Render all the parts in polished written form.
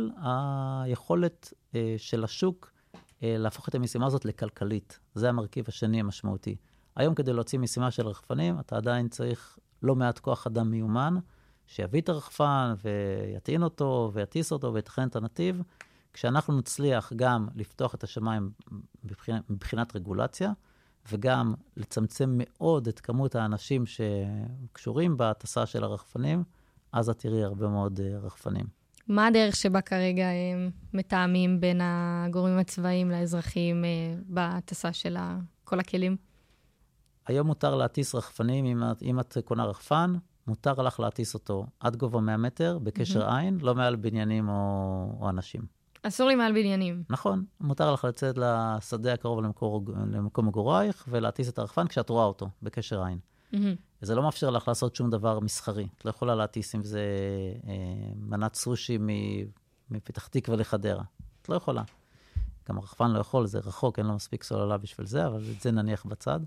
של היכולת של השוק להפוך את המשימה הזאת לכלכלית. זה המרכיב השני המשמעותי. היום כדי להוציא משימה של רחפנים, אתה עדיין צריך לא מעט כוח אדם מיומן, שיביא את הרחפן ויטעין אותו ויטיס אותו ויתכנן את הנתיב, כשאנחנו נצליח גם לפתוח את השמיים מבחינת רגולציה, וגם לצמצם מאוד את כמות האנשים שקשורים בהטסה של הרחפנים, אז את תראי הרבה מאוד רחפנים. מה הדרך שבה כרגע מתאמים בין הגורמים הצבאיים לאזרחים בהטסה של כל הכלים? היום מותר להטיס רחפנים, אם את קונה רחפן, מותר לך להטיס אותו עד גובה 100 מטר, בקשר עין, לא מעל בניינים או אנשים. אסור לי מעל בניינים. נכון, מותר לך לצאת לשדה הקרוב למקום מגורייך, ולהטיס את הרחפן כשאת רואה אותו, בקשר עין. זה לא מאפשר לך לעשות שום דבר מסחרי. את לא יכולה להטיס אם זה מנת סושי מפתח תקווה לחדרה. את לא יכולה. גם הרחפן לא יכול, זה רחוק, אין לו מספיק סוללה בשביל זה, אבל את זה נניח בצד.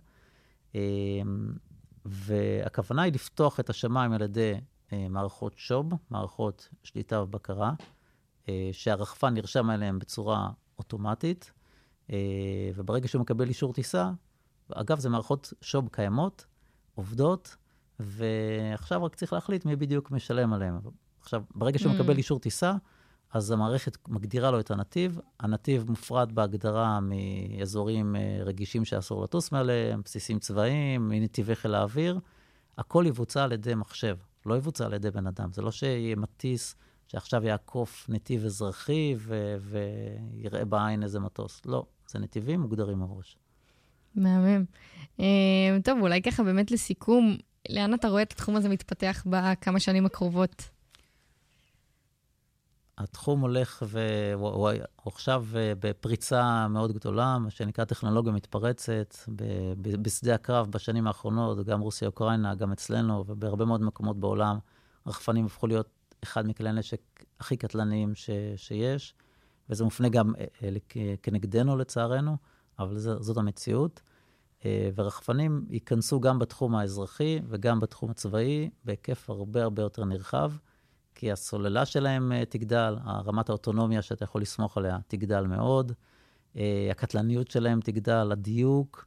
והכוונה היא לפתוח את השמיים על ידי מערכות שוב, מערכות שליטה ובקרה, שהרחפן נרשם עליהם בצורה אוטומטית, וברגע שהוא מקבל אישור טיסה, אגב, זה מערכות שוב קיימות, עובדות, ועכשיו רק צריך להחליט מי בדיוק משלם עליהם. עכשיו, ברגע שהוא מקבל אישור טיסה, אז המערכת מגדירה לו את הנתיב, הנתיב מופרד בהגדרה מאזורים רגישים שאסור לטוס מעליהם, בסיסים צבאיים, מנתיבי חיל האוויר, הכל יבוצע על ידי מחשב, לא יבוצע על ידי בן אדם. זה לא שיהיה מטיס שעכשיו יעקוף נתיב אזרחי ויראה בעין איזה מטוס. לא, זה נתיבים מוגדרים מראש. מהמם. טוב, אולי ככה באמת לסיכום, לאן אתה רואה את התחום הזה מתפתח בכמה שנים הקרובות? התחום הולך והוא עכשיו בפריצה מאוד גדולה, מה שנקרא טכנולוגיה מתפרצת, בשדה הקרב בשנים האחרונות, גם רוסיה, אוקראינה, גם אצלנו, ובהרבה מאוד מקומות בעולם, רחפנים הפכו להיות אחד מכלי נשק הכי קטלניים שיש, וזה מופנה גם כנגדנו לצערנו, אבל זאת המציאות. ורחפנים ייכנסו גם בתחום האזרחי וגם בתחום הצבאי, בהיקף הרבה הרבה יותר נרחב, כי הסוללה שלהם תגדל, הרמת האוטונומיה שאתה יכול לסמוך עליה תגדל מאוד, הקטלניות שלהם תגדל, הדיוק,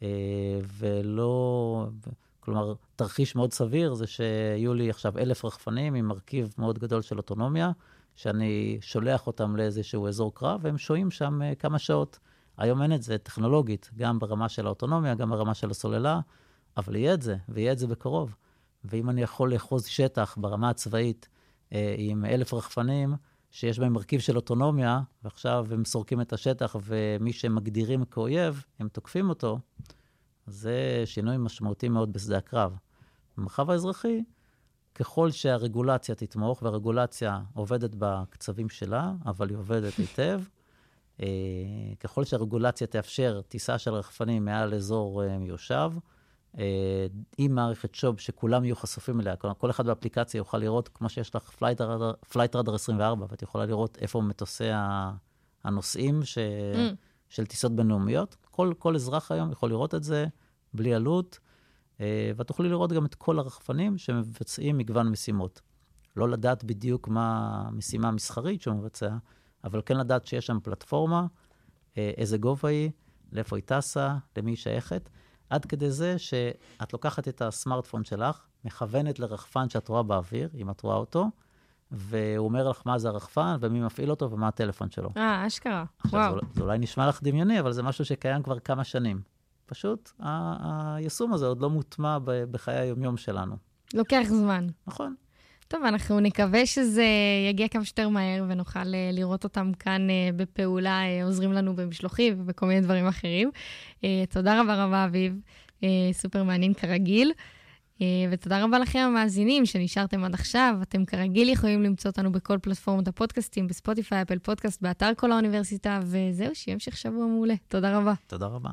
כלומר, תרחיש מאוד סביר זה שיהיו לי עכשיו 1,000 רחפנים עם מרכיב מאוד גדול של אוטונומיה, שאני שולח אותם לאיזשהו אזור קרב, והם שוהים שם כמה שעות. היום אין את זה טכנולוגית, גם ברמה של האוטונומיה, גם ברמה של הסוללה, אבל יהיה את זה, ויהיה את זה בקרוב. ואם אני יכול לאחוז שטח ברמה הצבאית עם 1,000 רחפנים, שיש בהם מרכיב של אוטונומיה, ועכשיו הם סורקים את השטח, ומי שמגדירים כאויב, הם תוקפים אותו, זה שינוי משמעותי מאוד בשדה הקרב. במרחב האזרחי, ככל שהרגולציה תתמוך, והרגולציה עובדת בקצבים שלה, אבל היא עובדת היטב, ככל שהרגולציה תאפשר טיסה של רחפנים מעל אזור מיושב, עם מערכת שוב שכולם יהיו חשופים אליה, כל אחד באפליקציה יוכל לראות, כמו שיש לך פלייט רדאר 24, ואת יכולה לראות איפה מטוסי הנוסעים של טיסות בינלאומיות. כל אזרח היום יכול לראות את זה בלי עלות, ואת תוכלי לראות גם את כל הרחפנים שמבצעים מגוון משימות. לא לדעת בדיוק מה המשימה המסחרית שהוא מבצע, אבל כן לדעת שיש שם פלטפורמה, איזה גובה היא, לאיפה היא טסה, למי היא שייכת, עד כדי זה שאת לוקחת את הסמארטפון שלך, מכוונת לרחפן שאת רואה באוויר, אם את רואה אותו, והוא אומר לך מה זה הרחפן, ומי מפעיל אותו, ומה הטלפון שלו. אשכרה. עכשיו, זה אולי נשמע לך דמיוני, אבל זה משהו שקיים כבר כמה שנים. פשוט, היישום הזה עוד לא מוטמע בחיי היומיום שלנו. לוקח זמן. נכון. טוב, אנחנו נקווה שזה יגיע כמה שיותר מהר, ונוכל לראות אותם כאן בפעולה, עוזרים לנו במשלוחים ובכל מיני דברים אחרים. תודה רבה רבה, אביב. סופר מעניין כרגיל. ותודה רבה לכם המאזינים שנשארתם עד עכשיו. אתם כרגיל יכולים למצוא אותנו בכל פלטפורמות הפודקאסטים, בספוטיפיי, אפל פודקאסט, באתר כל האוניברסיטה, וזהו, שימשך שבוע מעולה. תודה רבה. תודה רבה.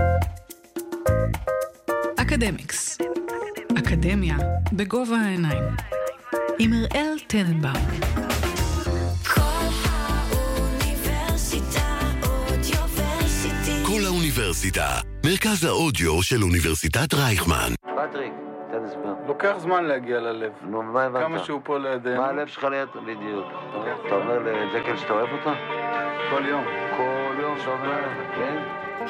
אקדמיקס. אקדמיה בגובה העיניים. עם אראל טננבאום. כל האוניברסיטה, מרכז האודיו של אוניברסיטת רייכמן. פטריק, תן הסבר. לוקח זמן להגיע ללב. נו, מה הבנת? כמה שהוא פה לידינו. מה הלב שלך ליד? בדיוק. אתה אומר לג'קל שאתה אוהב אותה? כל יום. כל יום שאתה אומר לה, כן?